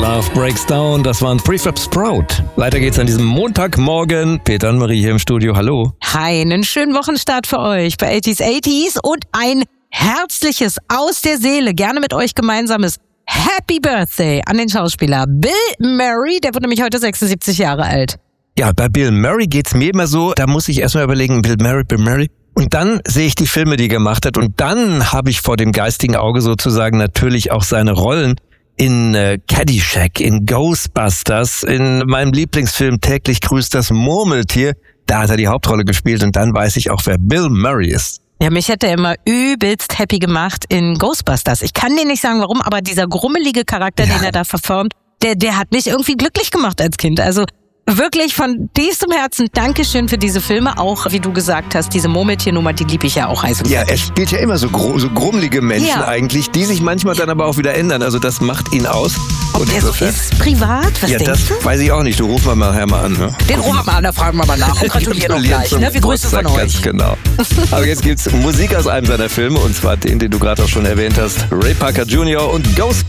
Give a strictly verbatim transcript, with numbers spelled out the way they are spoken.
Love Breaks Down, das waren Prefab Sprout. Weiter geht's an diesem Montagmorgen. Peter und Marie hier im Studio, hallo. Hi, einen schönen Wochenstart für euch bei achtziger achtziger und ein herzliches, aus der Seele, gerne mit euch gemeinsames Happy Birthday an den Schauspieler Bill Murray, der wird nämlich heute sechsundsiebzig Jahre alt. Ja, bei Bill Murray geht's mir immer so, da muss ich erstmal überlegen, Bill Murray, Bill Murray. Und dann sehe ich die Filme, die er gemacht hat, und dann habe ich vor dem geistigen Auge sozusagen natürlich auch seine Rollen in äh, Caddyshack, in Ghostbusters, in meinem Lieblingsfilm Täglich grüßt das Murmeltier. Da hat er die Hauptrolle gespielt und dann weiß ich auch, wer Bill Murray ist. Ja, mich hätte er immer übelst happy gemacht in Ghostbusters. Ich kann dir nicht sagen, warum, aber dieser grummelige Charakter, ja. den er da verformt, der, der hat mich irgendwie glücklich gemacht als Kind. Also wirklich von tiefstem Herzen Dankeschön für diese Filme. Auch, wie du gesagt hast, diese Murmeltiernummer, die liebe ich ja auch heiß und Ja, fertig. er spielt ja immer so, gru- so grummelige Menschen Ja. eigentlich, die sich manchmal dann aber auch wieder ändern. Also das macht ihn aus. Ob Und der so insofern- ist privat? Was ja, denkst das du? weiß ich auch nicht. Du rufst mal nachher mal an. Ne? Den rufen wir mal an, da fragen wir mal nach und gratulieren auch gleich. zum Ne? Wir grüßen von Geburtstag, euch. Ganz genau. Aber jetzt gibt's Musik aus einem seiner Filme, und zwar den, den du gerade auch schon erwähnt hast. Ray Parker Junior und Ghost